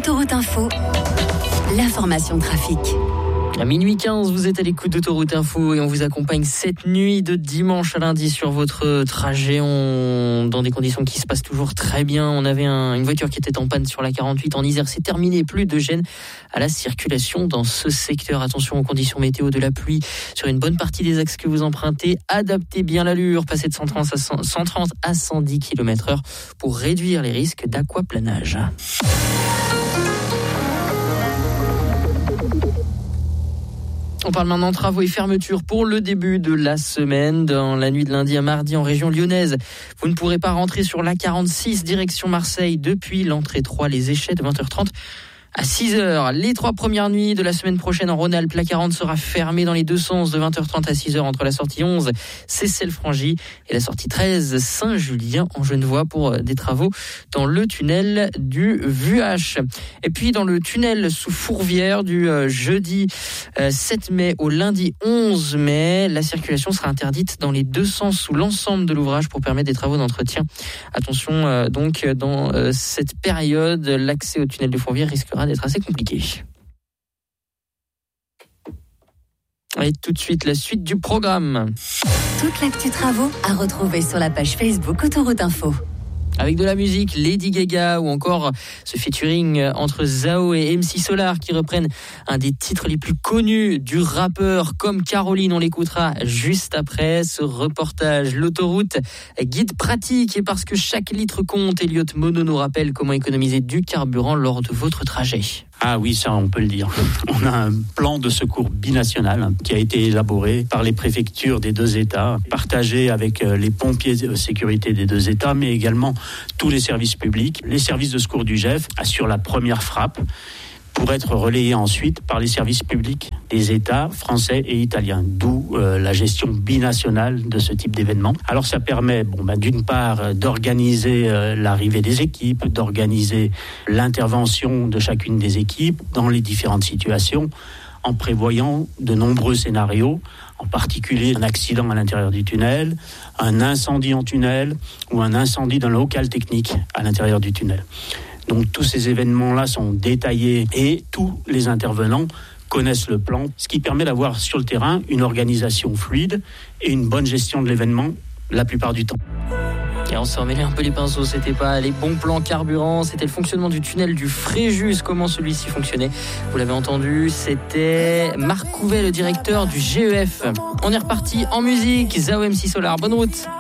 Autoroute Info, l'information trafic. À minuit 15, vous êtes à l'écoute d'Autoroute Info et on vous accompagne cette nuit de dimanche à lundi sur votre trajet dans des conditions qui se passent toujours très bien. On avait une voiture qui était en panne sur la 48 en Isère. C'est terminé, plus de gêne à la circulation dans ce secteur. Attention aux conditions météo, de la pluie sur une bonne partie des axes que vous empruntez. Adaptez bien l'allure, passez de 130 à 110 km/h pour réduire les risques d'aquaplanage. On parle maintenant travaux et fermetures pour le début de la semaine. Dans la nuit de lundi à mardi en région lyonnaise, vous ne pourrez pas rentrer sur l'A46 direction Marseille depuis l'entrée 3 Les Échets de 20h30 à 6h. Les 3 premières nuits de la semaine prochaine en Rhône-Alpes, la 40 sera fermée dans les deux sens de 20h30 à 6h entre la sortie 11 Cessel-Frangy et la sortie 13 Saint-Julien en Genevois pour des travaux dans le tunnel du Vuache. Et puis dans le tunnel sous Fourvière du jeudi 7 mai au lundi 11 mai, la circulation sera interdite dans les deux sens sous l'ensemble de l'ouvrage pour permettre des travaux d'entretien. Attention donc dans cette période, l'accès au tunnel de Fourvière risquera d'être assez compliqué. Et tout de suite, la suite du programme. Toute l'actu travaux à retrouver sur la page Facebook Autoroute Info. Avec de la musique, Lady Gaga ou encore ce featuring entre Zao et MC Solar qui reprennent un des titres les plus connus du rappeur comme Caroline. On l'écoutera juste après ce reportage. L'autoroute, guide pratique, et parce que chaque litre compte, Elliot Mono nous rappelle comment économiser du carburant lors de votre trajet. Ah oui, ça on peut le dire. On a un plan de secours binational qui a été élaboré par les préfectures des deux États, partagé avec les pompiers de sécurité des deux États, mais également tous les services publics. Les services de secours du GEF assurent la première frappe pour être relayés ensuite par les services publics des États français et italiens, d'où la gestion binationale de ce type d'événement. Alors ça permet d'une part d'organiser l'arrivée des équipes, d'organiser l'intervention de chacune des équipes dans les différentes situations, en prévoyant de nombreux scénarios, en particulier un accident à l'intérieur du tunnel, un incendie en tunnel ou un incendie dans le local technique à l'intérieur du tunnel. Donc tous ces événements-là sont détaillés et tous les intervenants connaissent le plan, ce qui permet d'avoir sur le terrain une organisation fluide et une bonne gestion de l'événement la plupart du temps. Et on s'est emmêlé un peu les pinceaux, c'était pas les bons plans carburant, c'était le fonctionnement du tunnel du Fréjus, comment celui-ci fonctionnait. Vous l'avez entendu, c'était Marc Couvet, le directeur du GEF. On est reparti en musique, Zao MC Solar, bonne route.